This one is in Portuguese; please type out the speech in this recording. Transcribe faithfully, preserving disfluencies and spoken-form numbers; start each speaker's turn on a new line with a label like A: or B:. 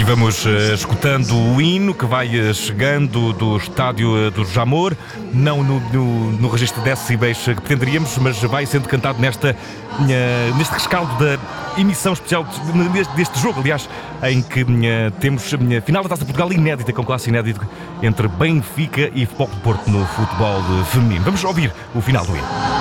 A: vamos uh, escutando o hino que vai uh, chegando do estádio uh, do Jamor, não no, no, no registro de decibéis que pretenderíamos, mas vai sendo cantado nesta, uh, neste rescaldo da emissão especial deste, deste jogo, aliás, em que uh, temos a uh, final da Taça de Portugal inédita, com classe inédita entre Benfica e Futebol do Porto no futebol feminino. Vamos ouvir o final do hino.